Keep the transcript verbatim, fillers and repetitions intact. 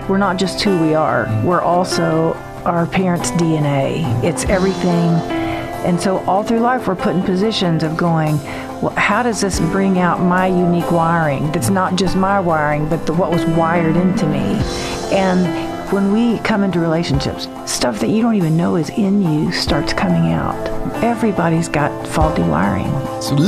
we're not just who we are, we're also our parents' D N A. It's everything. And so all through life, we're put in positions of going, well, how does this bring out my unique wiring? That's not just my wiring, but the, what was wired into me. And when we come into relationships, stuff that you don't even know is in you starts coming out. Everybody's got faulty wiring. So